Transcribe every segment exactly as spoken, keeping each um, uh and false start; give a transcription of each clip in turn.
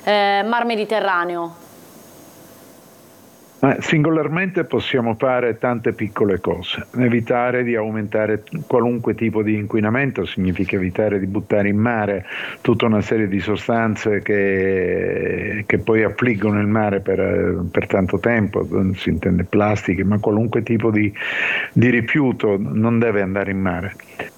eh, Mar Mediterraneo? Ma singolarmente possiamo fare tante piccole cose. Evitare di aumentare qualunque tipo di inquinamento significa evitare di buttare in mare tutta una serie di sostanze che, che poi affliggono il mare per, per tanto tempo, si intende plastiche, ma qualunque tipo di, di rifiuto non deve andare in mare.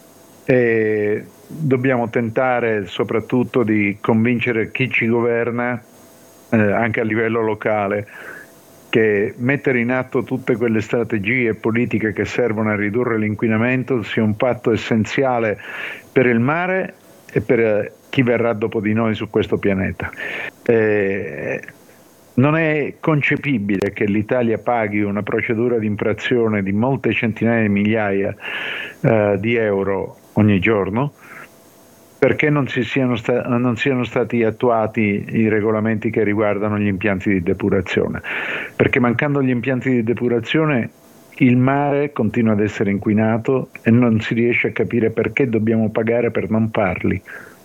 E dobbiamo tentare soprattutto di convincere chi ci governa, eh, anche a livello locale, che mettere in atto tutte quelle strategie politiche che servono a ridurre l'inquinamento sia un fatto essenziale per il mare e per chi verrà dopo di noi su questo pianeta. Eh, non è concepibile che l'Italia paghi una procedura di infrazione di molte centinaia di migliaia eh, di euro ogni giorno, perché non, si siano sta- non siano stati attuati i regolamenti che riguardano gli impianti di depurazione. Perché mancando gli impianti di depurazione il mare continua ad essere inquinato e non si riesce a capire perché dobbiamo pagare per non farli.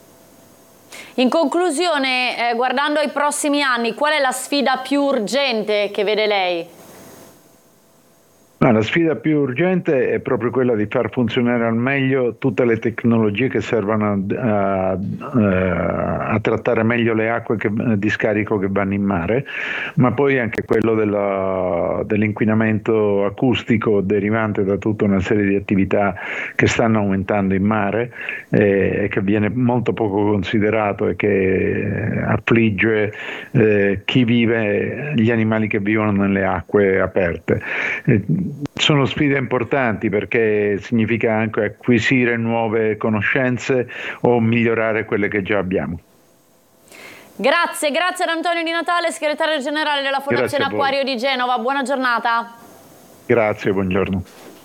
In conclusione, eh, guardando ai prossimi anni, qual è la sfida più urgente che vede lei? No, la sfida più urgente è proprio quella di far funzionare al meglio tutte le tecnologie che servono a, a, a trattare meglio le acque che, di scarico che vanno in mare, ma poi anche quello della, dell'inquinamento acustico derivante da tutta una serie di attività che stanno aumentando in mare e eh, che viene molto poco considerato e che affligge eh, chi vive, gli animali che vivono nelle acque aperte. Eh, Sono sfide importanti perché significa anche acquisire nuove conoscenze o migliorare quelle che già abbiamo. Grazie, grazie ad Antonio Di Natale, segretario generale della Fondazione Acquario di Genova. Buona giornata. Grazie, buongiorno.